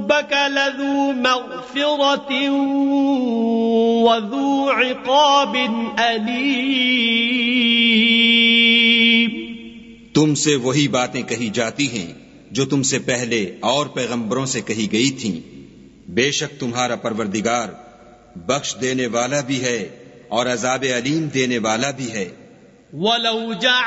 रब्बक लज़ू मग़फ़िरतिन वज़ू इक़ाबिन अलीम। तुमसे वही बातें कही जाती हैं जो तुमसे पहले और पैगंबरों से कही गई थीं। बेशक तुम्हारा परवरदिगार बख्श देने वाला भी है और अज़ाब अलीम देने वाला भी है। वलौ